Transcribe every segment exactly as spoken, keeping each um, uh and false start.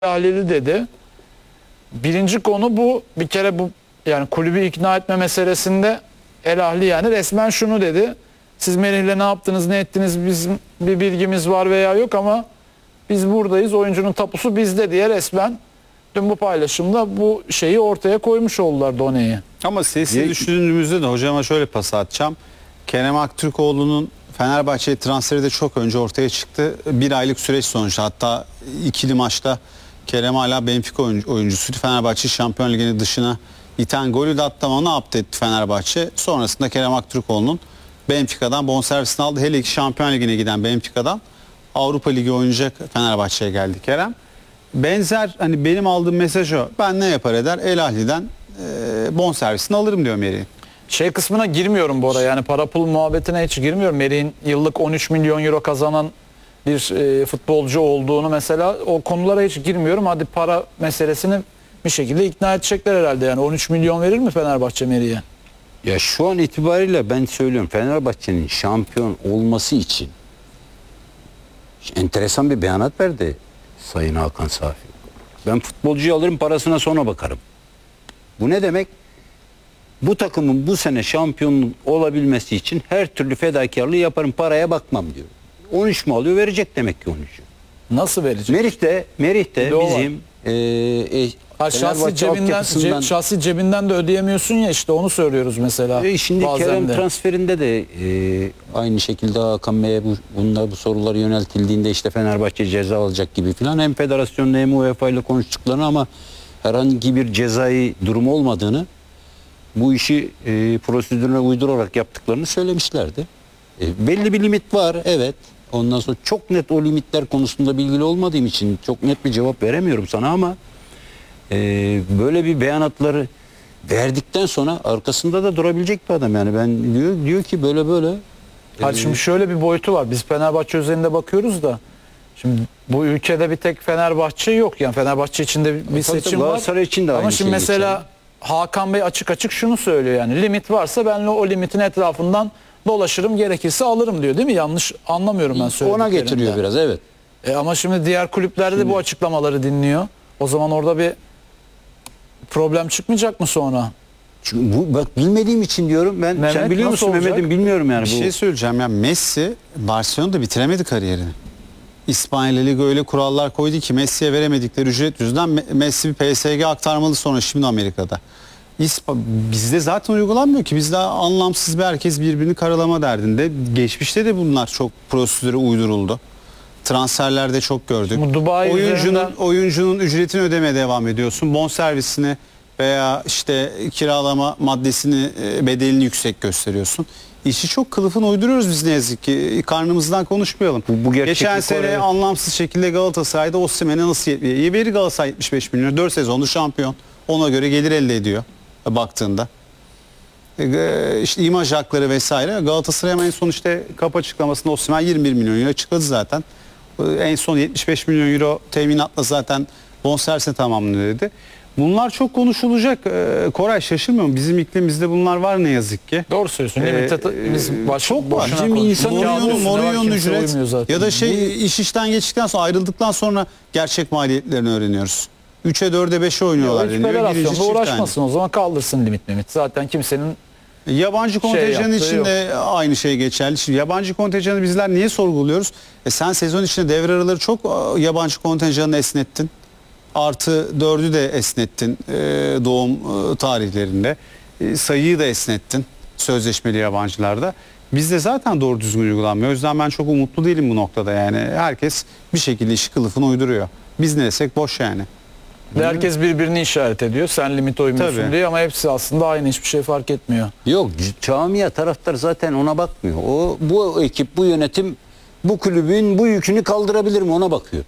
tahlili dedi. Birinci konu bu. Bir kere bu yani kulübü ikna etme meselesinde El Ahli yani resmen şunu dedi. Siz Merih'le ne yaptınız, ne ettiniz, bizim bir bilgimiz var veya yok ama biz buradayız, oyuncunun tapusu bizde diye resmen dün bu paylaşımda bu şeyi ortaya koymuş oldular, doneyi. Ama sesi düşündüğümüzde de hocama şöyle pas atacağım. Kerem Aktürkoğlu'nun Fenerbahçe'ye transferi de çok önce ortaya çıktı. Bir aylık süreç sonuçta, hatta ikili maçta Kerem hala Benfica oyuncusuydu. Fenerbahçe Şampiyon Ligi'nin dışına iten golü de hatta ne yaptı etti Fenerbahçe. Sonrasında Kerem Aktürkoğlu'nun Benfica'dan bonservisini aldı. Hele ki Şampiyon Ligi'ne giden Benfica'dan Avrupa Ligi oynayacak Fenerbahçe'ye geldi Kerem. Benzer, hani benim aldığım mesaj o. Ben ne yapar eder? El Ahli'den e, bonservisini alırım diyor Merih. Şey kısmına girmiyorum bu arada, yani para pul muhabbetine hiç girmiyorum. Merih'in yıllık on üç milyon euro kazanan bir e, futbolcu olduğunu mesela, o konulara hiç girmiyorum. Hadi para meselesini bir şekilde ikna edecekler herhalde, yani on üç milyon verir mi Fenerbahçe Merih'e? Ya şu an itibariyle ben söylüyorum, Fenerbahçe'nin şampiyon olması için enteresan bir beyanat verdi Sayın Hakan Safi. Ben futbolcuyu alırım, parasına sonra bakarım. Bu ne demek? Bu takımın bu sene şampiyon olabilmesi için her türlü fedakarlığı yaparım, paraya bakmam diyor. on üç mü alıyor, verecek demek ki on üçü. Nasıl verecek? Merih de, Merih de bizim e, e, ha, şahsi cebinden, ce, şahsi cebinden de ödeyemiyorsun ya, işte onu söylüyoruz mesela. E, şimdi Kerem de. transferinde de e, aynı şekilde Hakan Bey'e bu, bunlar bu sorular yöneltildiğinde işte Fenerbahçe ceza alacak gibi filan, hem federasyonla hem UEFA ile konuştuklarını ama herhangi bir cezai durum olmadığını, bu işi e, prosedürüne uydurarak yaptıklarını söylemişlerdi. E, belli bir limit var, evet. Ondan sonra çok net o limitler konusunda bilgili olmadığım için çok net bir cevap veremiyorum sana ama e, böyle bir beyanatları verdikten sonra arkasında da durabilecek bir adam, yani ben diyor diyor ki böyle böyle. Hadi şimdi şöyle bir boyutu var. Biz Fenerbahçe üzerinde bakıyoruz da şimdi bu ülkede bir tek Fenerbahçe yok, yani Fenerbahçe içinde bir tabii seçim tabii, var. Galatasaray için de aynı ama şimdi şey mesela geçerli. Hakan Bey açık açık şunu söylüyor, yani limit varsa ben o limitin etrafından dolaşırım, gerekirse alırım diyor, değil mi? Yanlış anlamıyorum ben söylediklerimden. Ona getiriyor biraz, evet. E ama şimdi diğer kulüplerde şimdi de bu açıklamaları dinliyor. O zaman orada bir problem çıkmayacak mı sonra? Çünkü bu, bak bilmediğim için diyorum ben. Mehmet, sen biliyor musun Mehmet'im, bilmiyorum yani. Bir bu. şey söyleyeceğim ya, Messi Barcelona'da bitiremedi kariyerini. İspanya Ligi öyle kurallar koydu ki Messi'ye veremedikleri ücret yüzünden Messi bir P S G aktarmalı, sonra şimdi Amerika'da. İsp bizde zaten uygulanmıyor ki, bizde anlamsız bir, herkes birbirini karalama derdinde. Geçmişte de bunlar çok prosedüre uyduruldu. Transferlerde çok gördük. Dubai oyuncunun üzerinden... oyuncunun ücretini ödemeye devam ediyorsun. Bonservisini veya işte kiralama maddesini, bedelini yüksek gösteriyorsun. İşi çok kılıfını uyduruyoruz biz, ne yazık ki. Karnımızdan konuşmayalım. Bu, bu Geçen sene oraya... anlamsız şekilde Galatasaray'da Osimhen'e nasıl yetmiyor? Beri Galatasaray yetmiş beş milyon, dört sezonlu şampiyon. Ona göre gelir elde ediyor baktığında. Ee, işte imaj hakları vesaire. Galatasaray en son işte kapı açıklamasında Osimhen yirmi bir milyon euro açıkladı zaten. En son yetmiş beş milyon euro teminatla zaten bonservisini tamamlıyor dedi. Bunlar çok konuşulacak. Ee, Koray, şaşırmıyor mu? Bizim iklimimizde bunlar var ne yazık ki. Doğru söylüyorsun. Ee, biz baş, çok var. Bizim insanın Mourinho'nun ücret ya da şey, iş işten geçtikten sonra, ayrıldıktan sonra gerçek maliyetlerini öğreniyoruz. üçe dörde beşe oynuyorlar. Hiç federasyonda uğraşmasın, o zaman kaldırsın limit limit. Zaten kimsenin yabancı kontenjanı şey için de aynı şey geçerli. Şimdi yabancı kontenjanı bizler niye sorguluyoruz? E sen sezon içinde devre araları çok yabancı kontenjanını esnettin. Artı dördü de esnettin e, doğum e, tarihlerinde. E, sayıyı da esnettin sözleşmeli yabancılarda. Bizde zaten doğru düzgün uygulanmıyor. O yüzden ben çok umutlu değilim bu noktada yani. Herkes bir şekilde işi kılıfını uyduruyor. Biz ne desek boş yani. Ve herkes birbirini işaret ediyor. Sen limite uymuyorsun Tabii. diye, ama hepsi aslında aynı, hiçbir şey fark etmiyor. Yok, camia taraftar zaten ona bakmıyor. O bu ekip, bu yönetim bu kulübün bu yükünü kaldırabilir mi, ona bakıyor.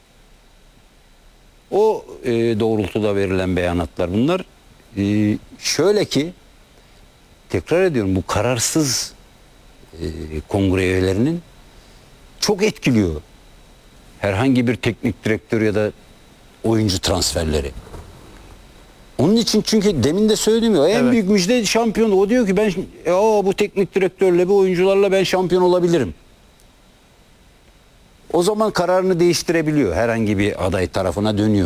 O e, doğrultuda verilen beyanatlar bunlar. E, şöyle ki, tekrar ediyorum, bu kararsız e, kongre üyelerinin çok etkiliyor herhangi bir teknik direktör ya da oyuncu transferleri. Onun için, çünkü demin de söyledim ya, en evet. büyük müjde şampiyon. O diyor ki ben o bu teknik direktörle, bu oyuncularla ben şampiyon olabilirim. O zaman kararını değiştirebiliyor, herhangi bir aday tarafına dönüyor.